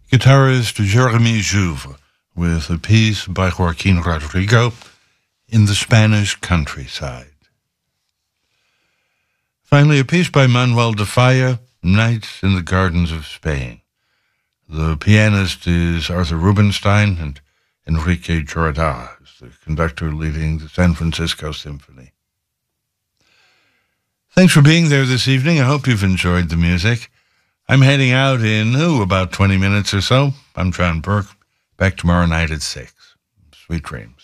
Guitarist Jeremy Jouvre with a piece by Joaquin Rodrigo in the Spanish countryside. Finally, a piece by Manuel de Falla, Nights in the Gardens of Spain. The pianist is Arthur Rubinstein, and Enrique Jorda is the conductor leading the San Francisco Symphony. Thanks for being there this evening. I hope you've enjoyed the music. I'm heading out in, about 20 minutes or so. I'm John Burke. Back tomorrow night at 6. Sweet dreams.